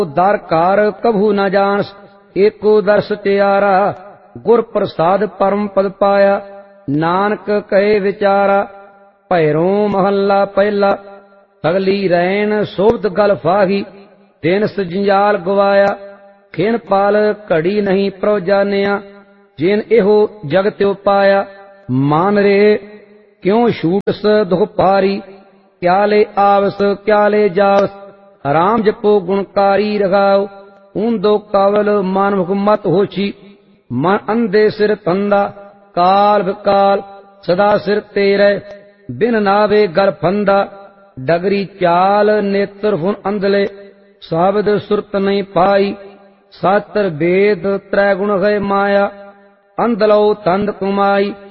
दर car कभू न जानस, एको दर्श त्यारा। गुर प्रसाद परम पद पाया, नानक कहे विचारा। भैरों महला पहला, सगली रैन सोबत गल फाही। दिनस जंजाल गवाया, खिन पाल घड़ी नहीं प्रभ जानिया। जिन एहो जग त्यो पाया, मान रे क्यों छूटस दुख पारी। क्या ले आवस क्या ले जावस, राम जपो गुणकारी रखाओ। ऊंदो कावल मानमुख मत होची, मन अंधे सिर तंदा। काल विकाल सदा सिर तेरे, बिन नावे गल फंदा। डगरी चाल नेत्र हुन अंधले, साबद सुरत नहीं पाई। शास्त्र वेद त्रै गुण है माया, अंधलो तंद कुमाई।